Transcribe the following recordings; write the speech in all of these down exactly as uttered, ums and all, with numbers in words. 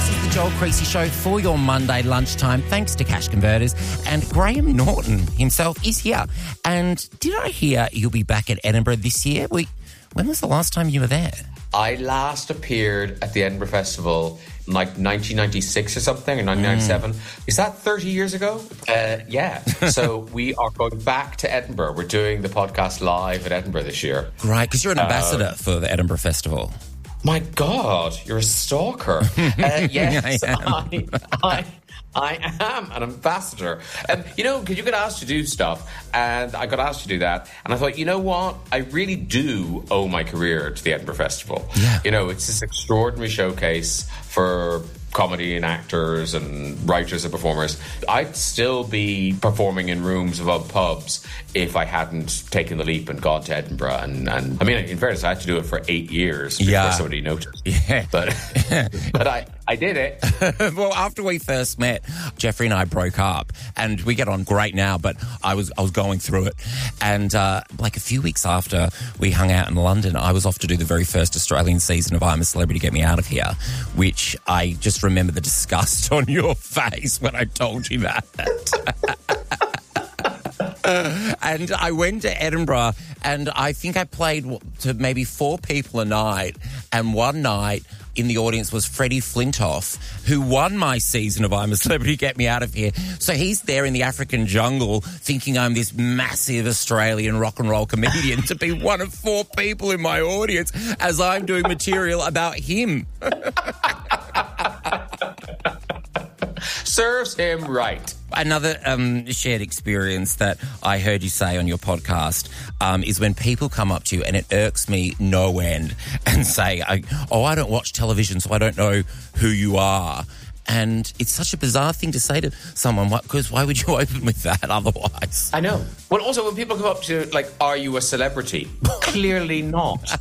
This is the Joel Creasy Show for your Monday lunchtime, thanks to Cash Converters. And Graham Norton himself is here. And did I hear you'll be back at Edinburgh this year? We, when was the last time you were there? I last appeared at the Edinburgh Festival in like nineteen ninety-six or something, or nineteen ninety-seven. Mm. Is that thirty years ago? Uh, yeah. So we are going back to Edinburgh. We're doing the podcast live at Edinburgh this year. Right, because you're an ambassador uh, for the Edinburgh Festival. My God, you're a stalker. Uh, yes, I, I, I am an ambassador. Um, you know, because you get asked to do stuff, and I got asked to do that, and I thought, you know what? I really do owe my career to the Edinburgh Festival. Yeah. You know, it's this extraordinary showcase for comedy and actors and writers and performers. I'd still be performing in rooms of other pubs if I hadn't taken the leap and gone to Edinburgh. And, and I mean, in fairness, I had to do it for eight years before yeah. somebody noticed. Yeah. But but I, I did it. Well, after we first met, Jeffrey and I broke up, and we get on great now, but I was I was going through it. And uh, like a few weeks after we hung out in London, I was off to do the very first Australian season of I'm a Celebrity, Get Me Out of Here, which I just remember the disgust on your face when I told you that. Uh, and I went to Edinburgh, and I think I played to maybe four people a night, and one night in the audience was Freddie Flintoff, who won my season of I'm a Celebrity, Get Me Out of Here. So he's there in the African jungle thinking I'm this massive Australian rock and roll comedian to be one of four people in my audience as I'm doing material about him. Serves him right. Another um, shared experience that I heard you say on your podcast um, is when people come up to you, and it irks me no end, and say, I, oh, I don't watch television, so I don't know who you are. And it's such a bizarre thing to say to someone, because why would you open with that otherwise? I know. Well, also, when people come up to, like, are you a celebrity? Clearly not.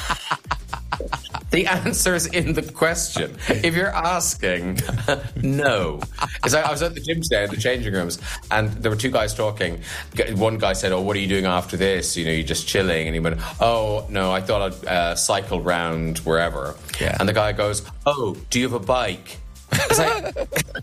The answer's in the question. If you're asking, no. Because I, I was at the gym today in the changing rooms, and there were two guys talking. One guy said, oh, what are you doing after this? You know, you're just chilling. And he went, oh, no, I thought I'd uh, cycle round wherever. Yeah. And the guy goes, oh, do you have a bike? Like,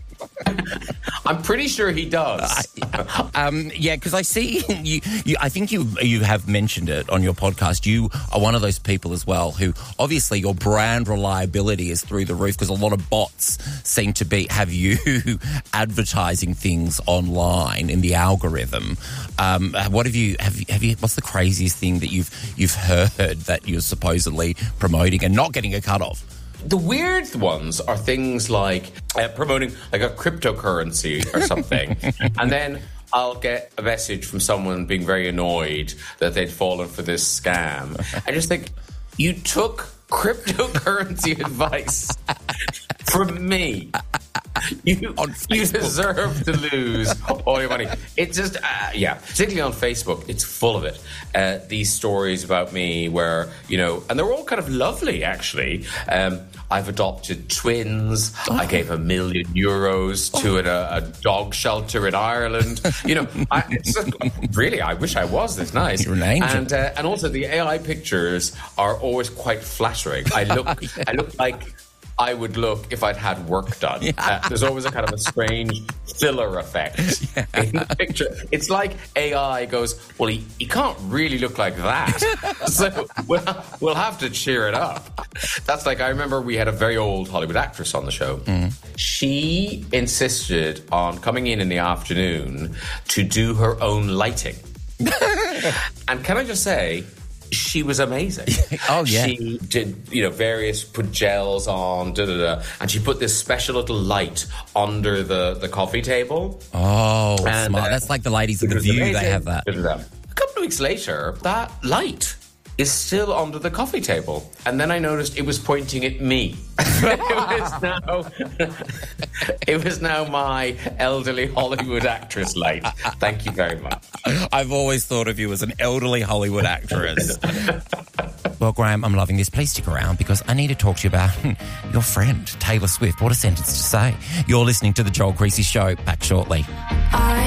I'm pretty sure he does. Uh, um, yeah, because I see you, you. I think you you have mentioned it on your podcast. You are one of those people as well who, obviously, your brand reliability is through the roof because a lot of bots seem to be have you advertising things online in the algorithm. Um, what have you have you, have you? What's the craziest thing that you've you've heard that you're supposedly promoting and not getting a cut off? The weird ones are things like uh, promoting like a cryptocurrency or something. And then I'll get a message from someone being very annoyed that they'd fallen for this scam. I just think, you took cryptocurrency advice from me. You, you deserve to lose all your money. It's just, uh, yeah, particularly on Facebook, it's full of it. Uh, these stories about me where, you know, and they're all kind of lovely, actually. Um, I've adopted twins. Oh. I gave a million euros to oh. a, a dog shelter in Ireland. You know, I, it's just, really, I wish I was this nice. You're an angel. And, uh, and also the A I pictures are always quite flattering. I look, yeah. I look like I would look if I'd had work done. Yeah. Uh, there's always a kind of a strange filler effect yeah. in the picture. It's like A I goes, well, he, he can't really look like that. So we'll, we'll have to cheer it up. That's like, I remember we had a very old Hollywood actress on the show. Mm. She insisted on coming in in the afternoon to do her own lighting. And can I just say, she was amazing. Oh, yeah. She did, you know, various, put gels on, da da da, and she put this special little light under the, the coffee table. Oh, and, smart. Uh, That's like the ladies of The View, amazing. They have that. Da, da, da. A couple of weeks later, that light is still under the coffee table. And then I noticed it was pointing at me. it was now it was now my elderly Hollywood actress light. Thank you very much. I've always thought of you as an elderly Hollywood actress. Well, Graham, I'm loving this. Please stick around because I need to talk to you about your friend, Taylor Swift. What a sentence to say. You're listening to The Joel Creasy Show. Back shortly. I